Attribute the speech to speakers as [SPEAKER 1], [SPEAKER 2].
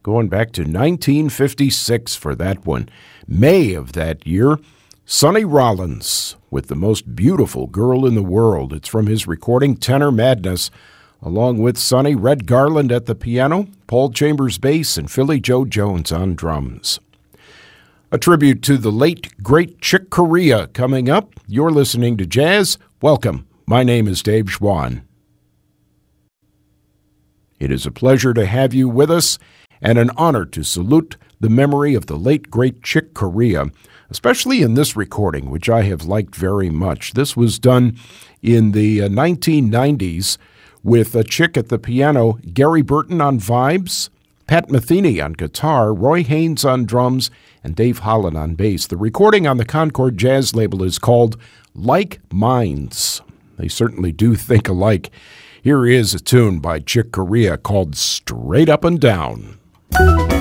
[SPEAKER 1] going back to 1956 for that one. May of that year, Sonny Rollins with The Most Beautiful Girl in the World. It's from his recording Tenor Madness. Along with Sonny, Red Garland at the piano, Paul Chambers bass, and Philly Joe Jones on drums. A tribute to the late, great Chick Corea coming up. You're listening to Jazz. Welcome. My name is Dave Schwann. It is a pleasure to have you with us and an honor to salute the memory of the late, great Chick Corea, especially in this recording, which I have liked very much. This was done in the 1990s with a Chick at the piano, Gary Burton on vibes, Pat Metheny on guitar, Roy Haynes on drums, and Dave Holland on bass. The recording on the Concord Jazz label is called Like Minds. They certainly do think alike. Here is a tune by Chick Corea called Straight Up and Down.